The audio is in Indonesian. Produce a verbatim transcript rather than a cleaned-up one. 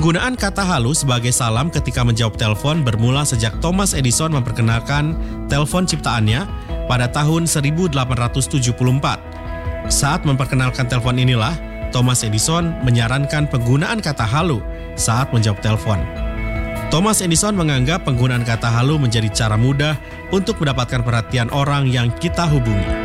Penggunaan kata halo sebagai salam ketika menjawab telepon bermula sejak Thomas Edison memperkenalkan telepon ciptaannya pada tahun seribu delapan ratus tujuh puluh empat. Saat memperkenalkan telepon inilah, Thomas Edison menyarankan penggunaan kata halo saat menjawab telepon. Thomas Edison menganggap penggunaan kata halo menjadi cara mudah untuk mendapatkan perhatian orang yang kita hubungi.